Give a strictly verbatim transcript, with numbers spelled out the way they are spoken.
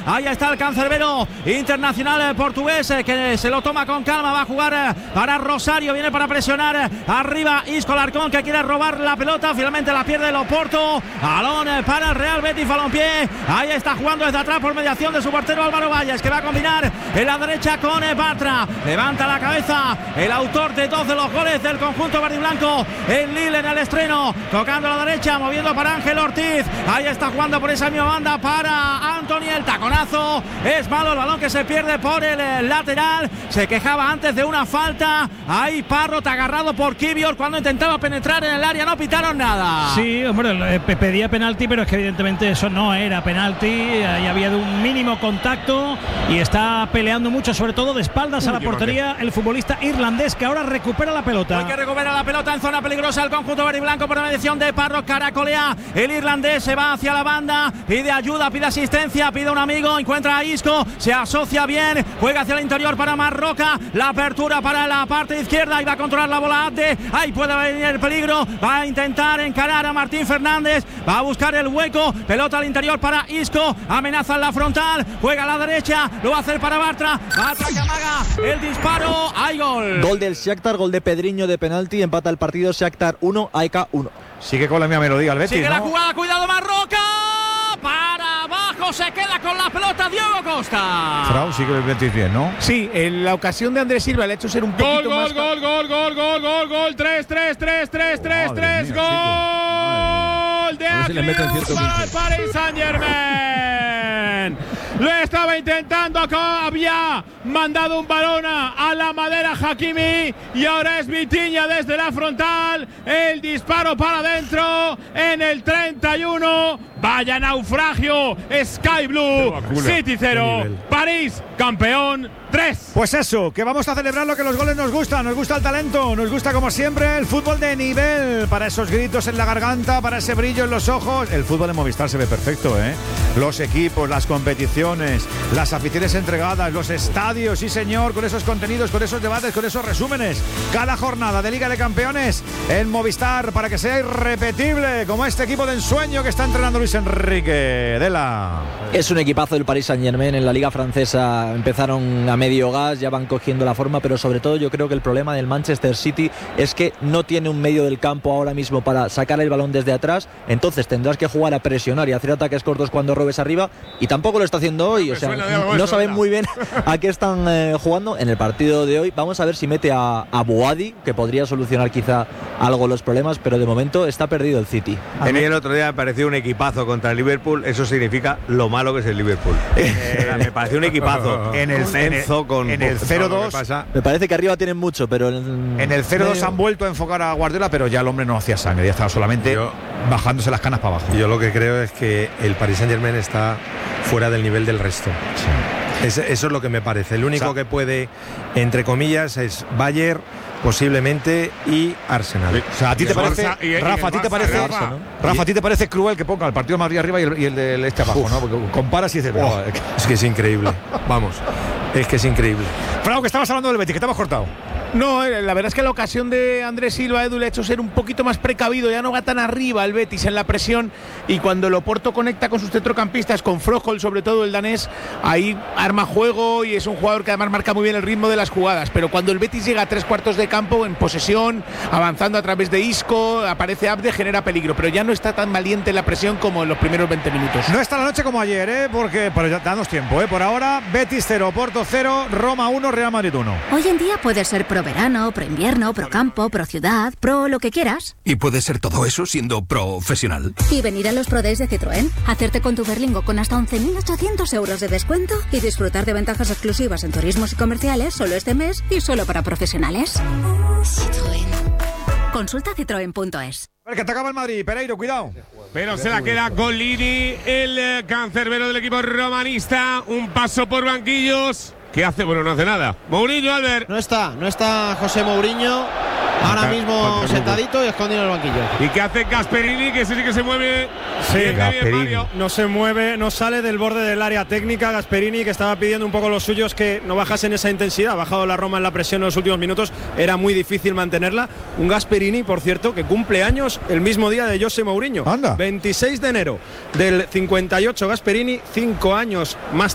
Ahí está el cancerbero internacional portugués que se lo toma con calma. Va a jugar para Rosario, viene para presionar arriba Isco Larcón, que quiere robar la pelota, finalmente la pierde el Oporto. Balón para el Real Betis Balompié. Ahí está jugando desde atrás por mediación de su portero Álvaro Valles, que va a combinar en la derecha con Bartra. Levanta la cabeza el autor de dos de los goles del conjunto verde y blanco, el Lille en el estreno, tocando a la derecha, moviendo para Ángel Ortiz. Ahí está jugando por esa misma banda para Anthony. El taconazo es malo, el balón que se pierde por el lateral. Se quejaba antes de una falta. Ahí Parrot agarrado por Kivior cuando intentaba penetrar en el área, no pitaron nada. Sí, hombre, pedía penalti, pero es que evidentemente eso no era penalti. Ahí había un mínimo contacto y está peleando mucho, sobre todo de espaldas Uy, a la portería, el futbolista irlandés, que ahora recupera la pelota. Hay que recuperar la pelota en zona peligrosa el conjunto verde y blanco por la mediación de Parrot. Caracolea el irlandés, se va hacia la banda, pide ayuda, pide asistencia, pide un amigo, encuentra a Isco, se asocia bien, juega hacia el interior para Marroca, la apertura para la parte izquierda y va a controlar la bola Abde. Ahí puede venir el peligro, va a intentar encarar a Martín Fernández, va a buscar el hueco, pelota al interior para Isco, amenaza en la frontal, juega a la derecha, lo va a hacer para Bartra, Bartra que amaga el disparo, hay gol. Gol del Shakhtar, gol de Pedriño de penalti, empata el partido. Shakhtar uno, A E K uno. Sigue con la misma melodía el Betis, sigue ¿no? la jugada, cuidado Marroca, para abajo, se queda con la pelota Diego Costa. Frau, sigue el Betis bien, ¿no? Sí, en la ocasión de Andrés Silva le ha hecho ser un poquito gol, más... Gol, gol, gol, gol, gol, gol, tres, tres, tres, tres, tres, tres, gol de Aguilera para el Paris Saint-Germain. Lo estaba intentando acá, había mandado un balón a la madera Hakimi y ahora es Vitinha desde la frontal, el disparo para adentro en el treinta y uno. Vaya naufragio, Sky Blue, City cero, París campeón tres. Pues eso, que vamos a celebrar lo que los goles nos gustan, nos gusta el talento, nos gusta como siempre el fútbol de nivel, para esos gritos en la garganta, para ese brillo en los ojos. El fútbol en Movistar se ve perfecto, ¿eh? Los equipos, las competiciones, las aficiones entregadas, los estadios, sí señor, con esos contenidos, con esos debates, con esos resúmenes. Cada jornada de Liga de Campeones en Movistar para que sea irrepetible, como este equipo de ensueño que está entrenando Luis Enrique de la... Es un equipazo del Paris Saint-Germain. En la Liga Francesa empezaron a medio gas, ya van cogiendo la forma, pero sobre todo yo creo que el problema del Manchester City es que no tiene un medio del campo ahora mismo para sacar el balón desde atrás, entonces tendrás que jugar a presionar y hacer ataques cortos cuando robes arriba, y tampoco lo está haciendo hoy. O sea, no saben muy bien a qué están eh, jugando en el partido de hoy. Vamos a ver si mete a, a Boadi, que podría solucionar quizá algo los problemas, pero de momento está perdido el City. A mí el otro día me pareció un equipazo contra el Liverpool, eso significa lo malo que es el Liverpool. Eh, me pareció un equipazo. En el, en el, con, en el cero dos me parece que arriba tienen mucho, pero en, en el cero dos han vuelto a enfocar a Guardiola, pero ya el hombre no hacía sangre, ya estaba solamente yo, bajándose las canas para abajo. Yo lo que creo es que el Paris Saint-Germain está fuera del nivel del resto. Sí. Es, eso es lo que me parece. El único o sea, que puede, entre comillas, es Bayern, posiblemente, y Arsenal. O sea, a ti te parece, y, y Rafa, a ti te parece, Rafa, ¿no? Rafa, a ti te parece cruel que ponga el partido de Madrid arriba y el, y el del este abajo, Uf. ¿no? Porque comparas y dices, oh, es que es increíble. Vamos, es que es increíble. Frau, que estabas hablando del Betis, que te hemos cortado. No, la verdad es que la ocasión de Andrés Silva, Edu, le ha hecho ser un poquito más precavido, ya no va tan arriba el Betis en la presión, y cuando el Oporto conecta con sus centrocampistas, con Froholt sobre todo el danés, ahí arma juego y es un jugador que además marca muy bien el ritmo de las jugadas, pero cuando el Betis llega a tres cuartos de campo en posesión, avanzando a través de Isco, aparece Abde, genera peligro, pero ya no está tan valiente en la presión como en los primeros veinte minutos. No está la noche como ayer, ¿eh? Porque, pero ya danos tiempo, ¿eh? Por ahora, Betis cero, Oporto cero, Roma uno, Real Madrid uno. Hoy en día puede ser pro verano, pro invierno, pro campo, pro ciudad, pro lo que quieras. Y puede ser todo eso siendo profesional. Y venir a los Pro Days de Citroën, hacerte con tu Berlingo con hasta once mil ochocientos euros de descuento y disfrutar de ventajas exclusivas en turismos y comerciales solo este mes y solo para profesionales. Citroën. Consulta citroen punto es. A ver, que te acaba el Madrid, Pereiro, cuidado. Pero se la queda Golini, el cancerbero del equipo romanista. Un paso por banquillos. ¿Qué hace? Bueno, no hace nada. Mourinho, Albert. No está, no está José Mourinho. Ahora mismo sentadito y escondido en el banquillo. ¿Y qué hace Gasperini? Que ese sí que se mueve. Sí, Gasperini. No se mueve, no sale del borde del área técnica. Gasperini, que estaba pidiendo un poco los suyos que no bajasen esa intensidad. Ha bajado la Roma en la presión en los últimos minutos. Era muy difícil mantenerla. Un Gasperini, por cierto, que cumple años el mismo día de José Mourinho. Anda. veintiséis de enero del cincuenta y ocho. Gasperini, cinco años más